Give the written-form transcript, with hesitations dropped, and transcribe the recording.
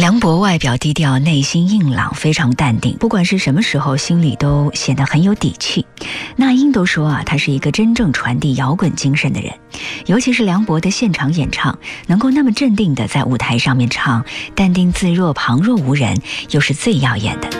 梁博外表低调，内心硬朗，非常淡定，不管是什么时候，心里都显得很有底气。那英都说他是一个真正传递摇滚精神的人，尤其是梁博的现场演唱，能够那么镇定地在舞台上面唱，淡定自若，旁若无人，又是最耀眼的。